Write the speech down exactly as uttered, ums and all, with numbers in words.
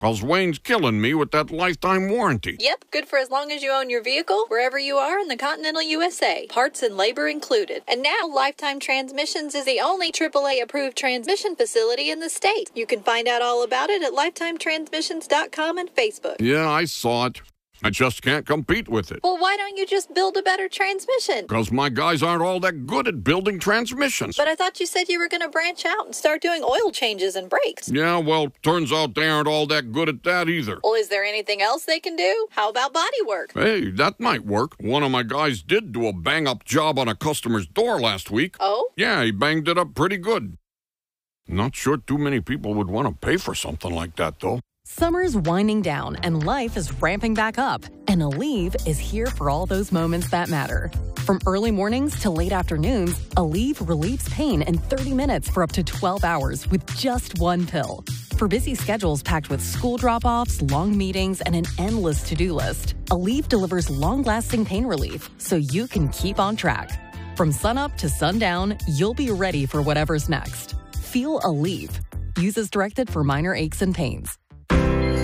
'cause Wayne's killing me with that lifetime warranty. Yep, good for as long as you own your vehicle, wherever you are in the continental U S A. Parts and labor included. And now Lifetime Transmissions is the only triple A approved transmission facility in the state. You can find out all about it at lifetime transmissions dot com and Facebook. Yeah, I saw it. I just can't compete with it. Well, why don't you just build a better transmission? 'Cause my guys aren't all that good at building transmissions. But I thought you said you were going to branch out and start doing oil changes and brakes. Yeah, well, turns out they aren't all that good at that either. Well, is there anything else they can do? How about body work? Hey, that might work. One of my guys did do a bang-up job on a customer's door last week. Oh? Yeah, he banged it up pretty good. Not sure too many people would want to pay for something like that, though. Summer's winding down and life is ramping back up, and Aleve is here for all those moments that matter. From early mornings to late afternoons, Aleve relieves pain in thirty minutes for up to twelve hours with just one pill. For busy schedules packed with school drop-offs, long meetings, and an endless to-do list, Aleve delivers long-lasting pain relief so you can keep on track. From sunup to sundown, you'll be ready for whatever's next. Feel Aleve. Use as directed for minor aches and pains.